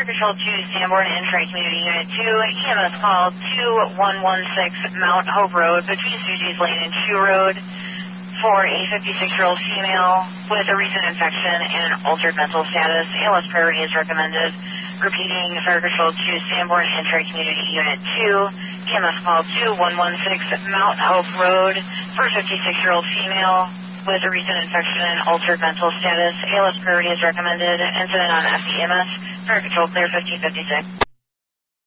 Fire Control 2, Sanborn Entry Community Unit 2, EMS call 2116 Mount Hope Road between Stooges Lane and Shoe Road for a 56-year-old female with a recent infection and altered mental status. ALS priority is recommended. Repeating, Fire Control 2, Sanborn Entry Community Unit 2, EMS call 2116 Mount Hope Road for a 56-year-old female with a recent infection and altered mental status. ALS priority is recommended. Incident on FEMS. Fire Control clear 1556.